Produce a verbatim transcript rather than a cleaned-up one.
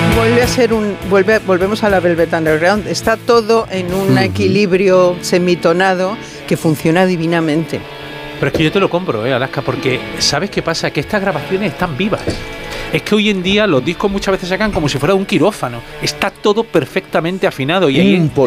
Vuelve a ser un, vuelve, volvemos a la Velvet Underground. Está todo en un uh-huh. equilibrio semitonado que funciona divinamente. Pero es que yo te lo compro, eh, Alaska, porque ¿sabes qué pasa? Que estas grabaciones están vivas. Es que hoy en día los discos muchas veces sacan como si fuera un quirófano. Está todo perfectamente afinado y ahí